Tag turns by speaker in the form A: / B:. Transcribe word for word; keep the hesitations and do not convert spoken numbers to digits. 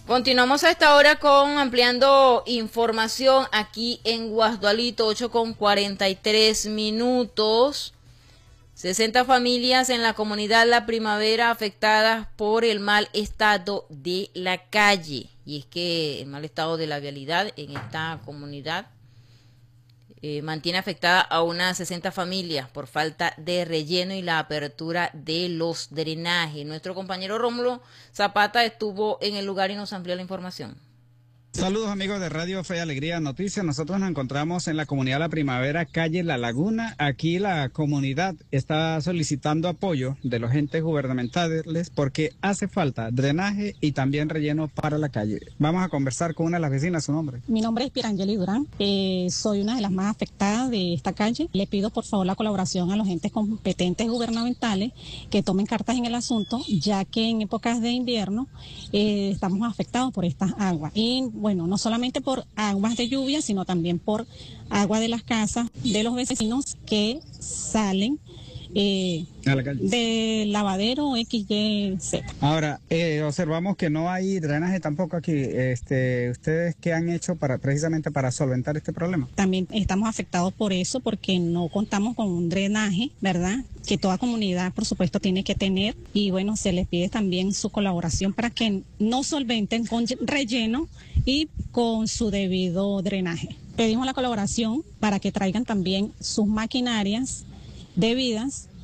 A: Continuamos a esta hora con ampliando información aquí en Guasdualito, ocho con cuarenta y tres minutos. sesenta familias en la comunidad La Primavera afectadas por el mal estado de la calle. Y es que el mal estado de la vialidad en esta comunidad eh, mantiene afectada a unas sesenta familias por falta de relleno y la apertura de los drenajes. Nuestro compañero Rómulo Zapata estuvo en el lugar y nos amplió la información.
B: Saludos amigos de Radio Fe y Alegría Noticias. Nosotros nos encontramos en la comunidad La Primavera, calle La Laguna. Aquí la comunidad está solicitando apoyo de los entes gubernamentales porque hace falta drenaje y también relleno para la calle. Vamos a conversar con una de las vecinas. ¿Su nombre?
C: Mi nombre es Pirangeli Durán. Eh, soy una de las más afectadas de esta calle. Le pido por favor la colaboración a los entes competentes gubernamentales que tomen cartas en el asunto, ya que en épocas de invierno eh, estamos afectados por estas aguas. Y bueno, no solamente por aguas de lluvia, sino también por agua de las casas de los vecinos que salen eh,
B: a la calle
C: de lavadero X Y Z.
B: Ahora, eh, observamos que no hay drenaje tampoco aquí. Este, ¿ustedes qué han hecho para precisamente para solventar este problema?
C: También estamos afectados por eso, porque no contamos con un drenaje, ¿verdad?, que toda comunidad, por supuesto, tiene que tener. Y bueno, se les pide también su colaboración para que no solventen con relleno y con su debido drenaje. Pedimos la colaboración para que traigan también sus maquinarias debidas